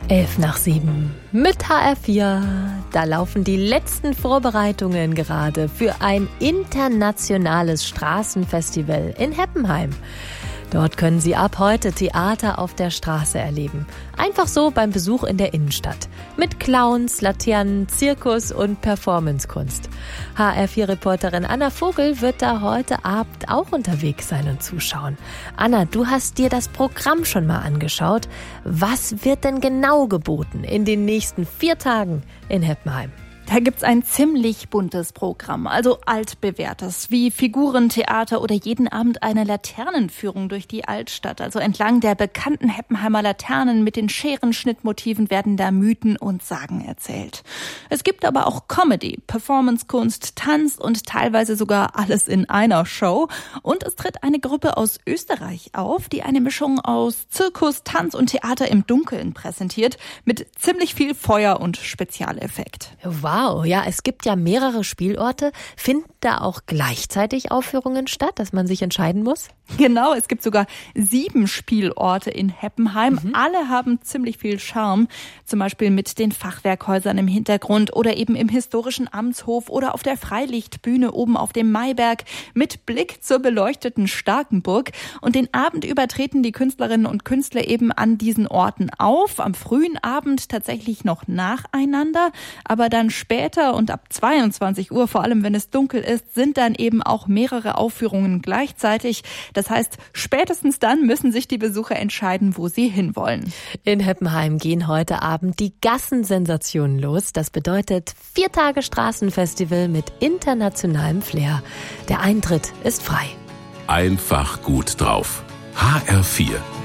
7:11 mit HR4. Da laufen die letzten Vorbereitungen gerade für ein internationales Straßenfestival in Heppenheim. Dort können Sie ab heute Theater auf der Straße erleben. Einfach so beim Besuch in der Innenstadt. Mit Clowns, Laternen, Zirkus und Performancekunst. HR4-Reporterin Anna Vogel wird da heute Abend auch unterwegs sein und zuschauen. Anna, du hast dir das Programm schon mal angeschaut. Was wird denn genau geboten in den nächsten 4 Tagen in Heppenheim? Da gibt's ein ziemlich buntes Programm, also altbewährtes, wie Figurentheater oder jeden Abend eine Laternenführung durch die Altstadt. Also entlang der bekannten Heppenheimer Laternen mit den Scherenschnittmotiven werden da Mythen und Sagen erzählt. Es gibt aber auch Comedy, Performancekunst, Tanz und teilweise sogar alles in einer Show. Und es tritt eine Gruppe aus Österreich auf, die eine Mischung aus Zirkus, Tanz und Theater im Dunkeln präsentiert, mit ziemlich viel Feuer und Spezialeffekt. Wow, ja, es gibt ja mehrere Spielorte. Finden da auch gleichzeitig Aufführungen statt, dass man sich entscheiden muss? Genau, es gibt sogar 7 Spielorte in Heppenheim. Alle haben ziemlich viel Charme. Zum Beispiel mit den Fachwerkhäusern im Hintergrund oder eben im historischen Amtshof oder auf der Freilichtbühne oben auf dem Maiberg mit Blick zur beleuchteten Starkenburg. Und den Abend über treten die Künstlerinnen und Künstler eben an diesen Orten auf. Am frühen Abend tatsächlich noch nacheinander, aber dann später und ab 22 Uhr, vor allem wenn es dunkel ist, sind dann eben auch mehrere Aufführungen gleichzeitig. Das heißt, spätestens dann müssen sich die Besucher entscheiden, wo sie hinwollen. In Heppenheim gehen heute Abend die Gassensensationen los. Das bedeutet 4 Tage Straßenfestival mit internationalem Flair. Der Eintritt ist frei. Einfach gut drauf. HR4